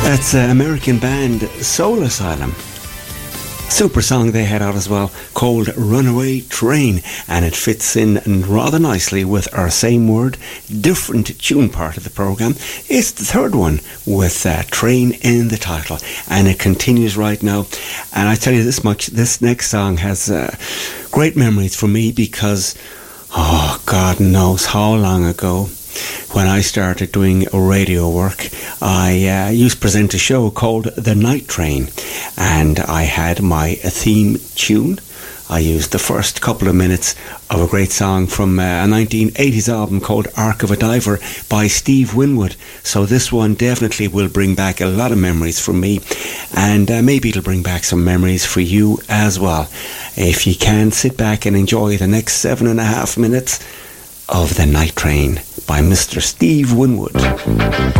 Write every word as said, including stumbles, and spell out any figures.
That's uh, American band Soul Asylum. Super song they had out as well, called Runaway Train, and it fits in rather nicely with our same word, different tune part of the programme. It's the third one with uh, Train in the title, and it continues right now. And I tell you this much, this next song has uh, great memories for me because, oh, God knows how long ago, when I started doing radio work, I uh, used to present a show called The Night Train, and I had my theme tune. I used the first couple of minutes of a great song from uh, a nineteen eighties album called Ark of a Diver by Steve Winwood. So this one definitely will bring back a lot of memories for me, and uh, maybe it'll bring back some memories for you as well. If you can, sit back and enjoy the next seven and a half minutes of The Night Train by Mister Steve Winwood.